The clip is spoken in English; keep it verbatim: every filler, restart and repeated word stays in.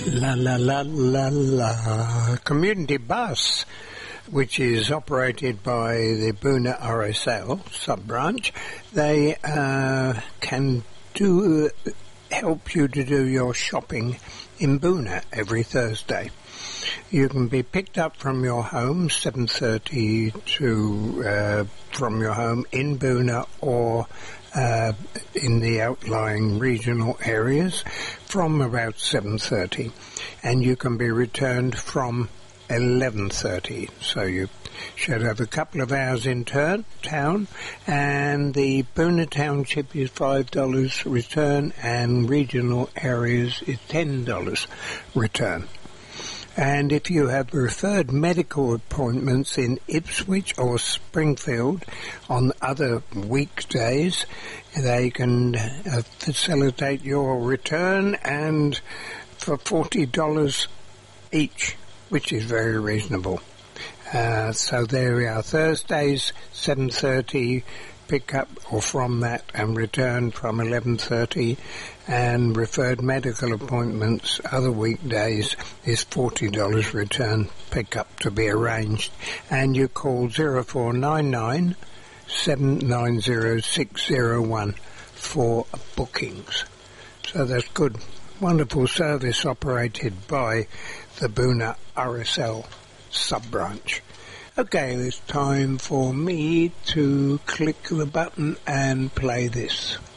La la la la la. Community bus, which is operated by the Boonah R S L sub-branch, they uh, can do help you to do your shopping in Boonah every Thursday. You can be picked up from your home, seven thirty to uh, from your home in Boonah or uh, in the outlying regional areas from about seven thirty, and you can be returned from eleven thirty. So you should have a couple of hours in turn, town, and the Boonah Township is five dollars return, and regional areas is ten dollars return. And if you have referred medical appointments in Ipswich or Springfield on other weekdays, they can uh, facilitate your return, and for forty dollars each, which is very reasonable. Uh, so there we are, Thursdays, seven thirty, pick up or from that and return from eleven thirty, and referred medical appointments other weekdays is forty dollars return, pick up to be arranged, and you call zero four nine nine seven nine zero six zero one for bookings. So that's good, wonderful service operated by the Boonah R S L sub-branch. Okay, it's time for me to click the button and play this.